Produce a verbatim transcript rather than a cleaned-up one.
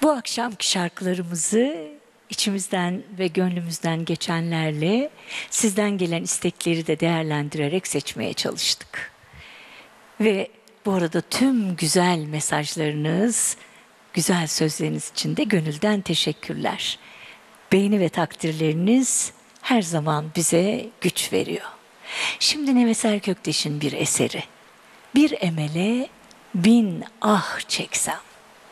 Bu akşamki şarkılarımızı içimizden ve gönlümüzden geçenlerle sizden gelen istekleri de değerlendirerek seçmeye çalıştık. Ve bu arada tüm güzel mesajlarınız, güzel sözleriniz için de gönülden teşekkürler. Beğeni ve takdirleriniz her zaman bize güç veriyor. Şimdi Neves Erkökteş'in bir eseri. Bir emele bin ah çeksem.